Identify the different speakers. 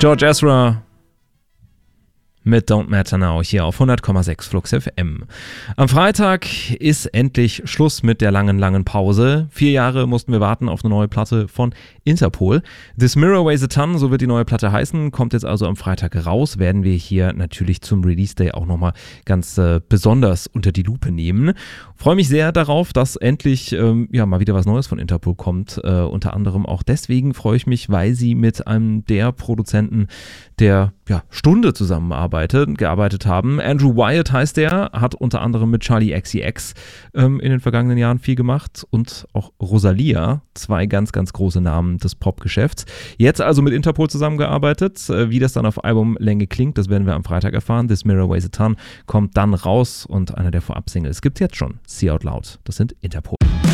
Speaker 1: George Ezra mit Don't Matter Now hier auf 100,6 Flux FM. Am Freitag ist endlich Schluss mit der langen Pause. 4 Jahre mussten wir warten auf eine neue Platte von Interpol. This Mirror Weighs a Ton, so wird die neue Platte heißen, kommt jetzt also am Freitag raus. Werden wir hier natürlich zum Release Day auch nochmal ganz besonders unter die Lupe nehmen. Freue mich sehr darauf, dass endlich mal wieder was Neues von Interpol kommt. Unter anderem auch deswegen freue ich mich, weil sie mit einem der Produzenten der Stunde gearbeitet haben. Andrew Wyatt heißt der, hat unter anderem mit Charli XCX in den vergangenen Jahren viel gemacht und auch Rosalia, 2 ganz große Namen des Popgeschäfts. Jetzt also mit Interpol zusammengearbeitet. Wie das dann auf Albumlänge klingt, das werden wir am Freitag erfahren. This Mirror Weighs a Ton kommt dann raus und einer der Vorab-Singles gibt es jetzt schon. See Out Loud. Das sind Interpol.